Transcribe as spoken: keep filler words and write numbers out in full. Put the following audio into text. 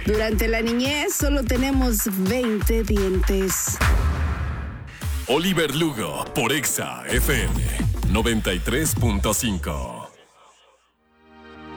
Durante la niñez solo tenemos veinte dientes. Oliver Lugo por Exa F M noventa y tres punto cinco.